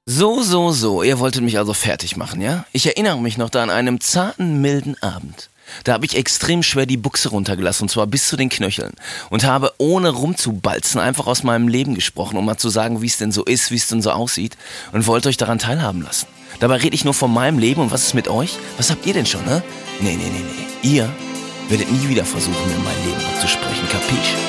So. Ihr wolltet mich also fertig machen, ja? Ich erinnere mich noch da an einem zarten, milden Abend. Da habe ich extrem schwer die Buchse runtergelassen, und zwar bis zu den Knöcheln. Und habe, ohne rumzubalzen, einfach aus meinem Leben gesprochen, um mal zu sagen, wie es denn so ist, wie es denn so aussieht. Und wollte euch daran teilhaben lassen. Dabei rede ich nur von meinem Leben, und was ist mit euch? Was habt ihr denn schon, ne? Nee. Ihr werdet nie wieder versuchen, in mein Leben abzusprechen, kapisch?